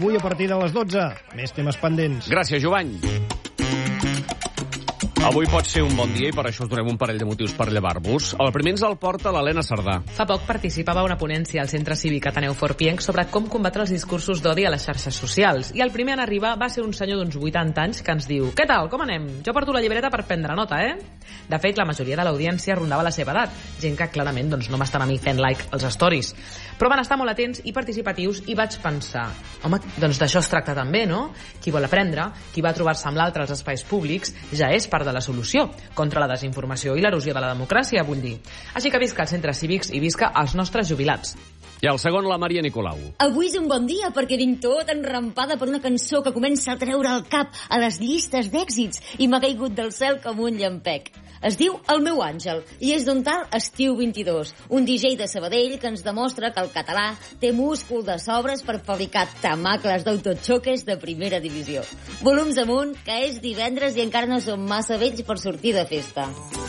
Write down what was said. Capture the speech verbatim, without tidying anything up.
avui a partir de les dotze. Més temes pendents. Gràcies, Jovany. Avui pot ser un bon dia i per això us donem un parell de motius per llevar-vos. El primer ens el porta l'Helena Cerdà. Fa poc participava a una ponència al Centre Cívic Ateneu Forpienc sobre com combatre els discursos d'odi a les xarxes socials. I el primer en arribar va ser un senyor d'uns vuitanta anys que ens diu: què tal, com anem? Jo porto la llibreta per prendre nota, eh? De fet, la majoria de l'audiència rondava la seva edat, gent que clarament doncs, no m'estan a mi fent like als stories. Però van estar molt atents i participatius i vaig pensar, home, doncs d'això es tracta també, no? Qui vol aprendre, qui va trobar-se amb l'altre als espais públics, ja és part de la solució contra la desinformació i l'erosió de la democràcia, vull dir. Així que visca els centres cívics i visca els nostres jubilats. I el segon, la Maria Nicolau. Avui és un bon dia perquè vinc tot enrampada per una cançó que comença a treure el cap a les llistes d'èxits i m'ha caigut del cel com un llampec. Es diu El meu àngel i és d'un tal Estiu vint-i-dos, un D J de Sabadell que ens demostra que el català té múscul de sobres per fabricar tamacles d'autochoques de primera divisió. Volums amunt, que és divendres i encara no som massa vells per sortir de festa.